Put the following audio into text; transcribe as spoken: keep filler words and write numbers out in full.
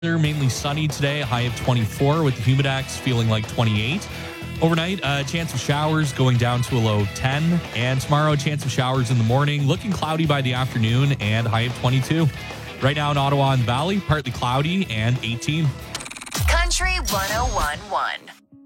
Mainly sunny today, high of twenty-four with the humidex feeling like twenty-eight. Overnight, a uh, chance of showers going down to a low of ten. And tomorrow, a chance of showers in the morning, looking cloudy by the afternoon and high of twenty-two. Right now in Ottawa and Valley, partly cloudy and eighteen. Country one oh one point one.